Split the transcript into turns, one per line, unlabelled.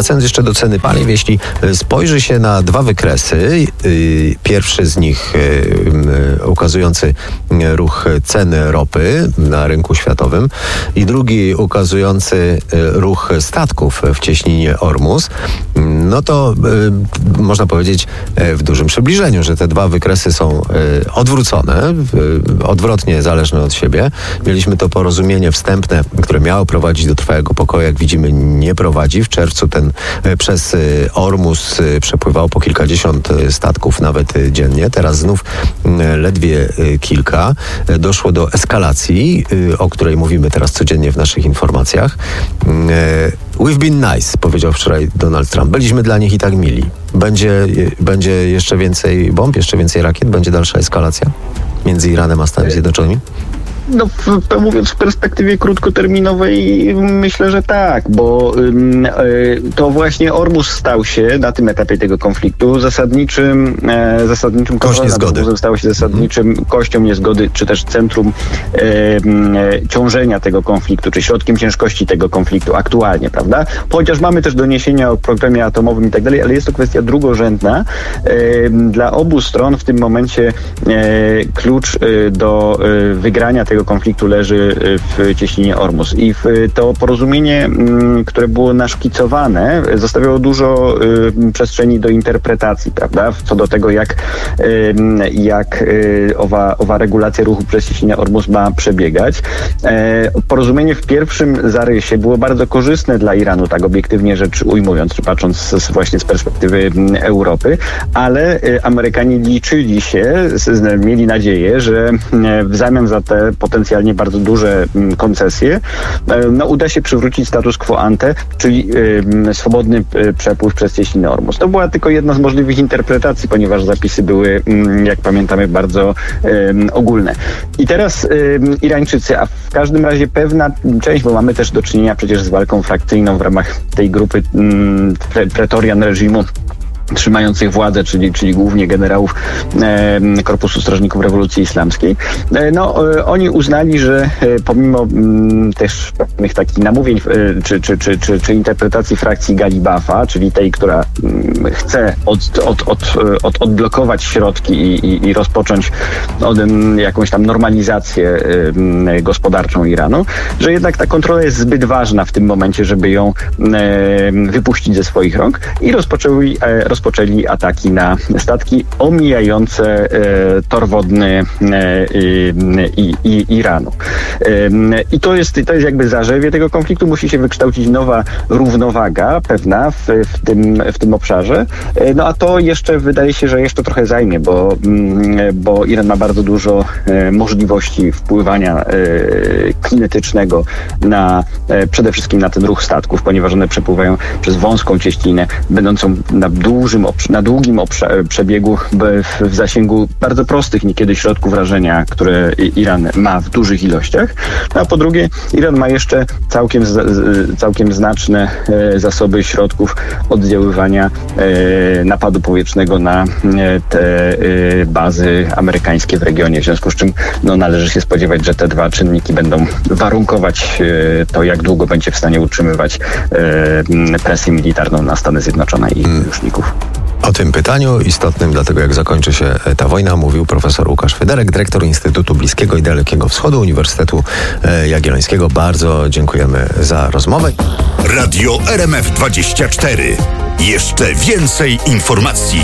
wracając jeszcze do ceny paliw, jeśli spojrzy się na dwa wykresy, pierwszy z nich ukazujący ruch ceny ropy na rynku światowym i drugi ukazujący ruch statków w cieśninie Ormus, no to można powiedzieć w dużym przybliżeniu, że te dwa wykresy są odwrócone, odwrotnie zależne od siebie. Mieliśmy to porozumienie wstępne, które miało prowadzić do trwałego pokoju, jak widzimy, nie prowadzi. W czerwcu przez Ormus przepływało po kilkadziesiąt statków nawet dziennie. Teraz znów ledwie kilka. Doszło do eskalacji, o której mówimy teraz codziennie w naszych informacjach. We've been nice, powiedział wczoraj Donald Trump. Byliśmy dla nich i tak mili. Będzie jeszcze więcej bomb, jeszcze więcej rakiet? Będzie dalsza eskalacja między Iranem a Stanami Zjednoczonymi?
No, mówiąc w perspektywie krótkoterminowej, myślę, że tak, bo to właśnie Ormus stał się na tym etapie tego konfliktu zasadniczym
kość niezgody.
Stał się zasadniczym kością niezgody, czy też centrum ciążenia tego konfliktu, czy środkiem ciężkości tego konfliktu aktualnie, prawda? Chociaż mamy też doniesienia o programie atomowym i tak dalej, ale jest to kwestia drugorzędna. Dla obu stron w tym momencie klucz do wygrania tego konfliktu leży w cieśninie Ormus. I to porozumienie, które było naszkicowane, zostawiało dużo przestrzeni do interpretacji, prawda? Co do tego, jak owa regulacja ruchu przez cieśninę Ormus ma przebiegać. Porozumienie w pierwszym zarysie było bardzo korzystne dla Iranu, tak obiektywnie rzecz ujmując, czy patrząc właśnie z perspektywy Europy, ale Amerykanie liczyli się, mieli nadzieję, że w zamian za te potencjalnie bardzo duże koncesje, uda się przywrócić status quo ante, czyli swobodny przepływ przez cieśninę Ormus. To była tylko jedna z możliwych interpretacji, ponieważ zapisy były, jak pamiętamy, bardzo ogólne. I teraz Irańczycy, a w każdym razie pewna część, bo mamy też do czynienia przecież z walką frakcyjną w ramach tej grupy Pretorian reżimu, trzymających władzę, czyli głównie generałów Korpusu Strażników Rewolucji Islamskiej. Oni uznali, że pomimo też pewnych takich namówień czy interpretacji frakcji Galibafa, czyli tej, która chce odblokować środki i rozpocząć jakąś tam normalizację gospodarczą Iranu, że jednak ta kontrola jest zbyt ważna w tym momencie, żeby ją wypuścić ze swoich rąk i rozpoczęli ataki na statki omijające tor wodny Iranu. I to jest jakby zarzewie tego konfliktu. Musi się wykształcić nowa równowaga pewna w tym obszarze. A to jeszcze wydaje się, że jeszcze trochę zajmie, bo Iran ma bardzo dużo możliwości wpływania kinetycznego przede wszystkim na ten ruch statków, ponieważ one przepływają przez wąską cieśninę, będącą na długim przebiegu w zasięgu bardzo prostych niekiedy środków rażenia, które Iran ma w dużych ilościach. A po drugie, Iran ma jeszcze całkiem znaczne zasoby środków oddziaływania napadu powietrznego na te bazy amerykańskie w regionie. W związku z czym należy się spodziewać, że te dwa czynniki będą warunkować to, jak długo będzie w stanie utrzymywać presję militarną na Stany Zjednoczone i sojuszników.
O tym pytaniu istotnym, dlatego jak zakończy się ta wojna, mówił profesor Łukasz Fyderek, dyrektor Instytutu Bliskiego i Dalekiego Wschodu Uniwersytetu Jagiellońskiego. Bardzo dziękujemy za rozmowę.
Radio RMF24. Jeszcze więcej informacji.